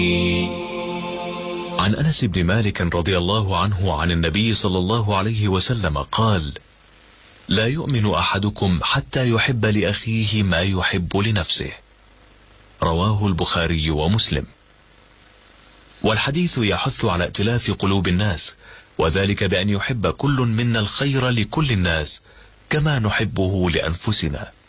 عن أنس بن مالك رضي الله عنه عن النبي صلى الله عليه وسلم قال: لا يؤمن أحدكم حتى يحب لأخيه ما يحب لنفسه. رواه البخاري ومسلم. والحديث يحث على ائتلاف قلوب الناس، وذلك بأن يحب كل منا الخير لكل الناس كما نحبه لأنفسنا.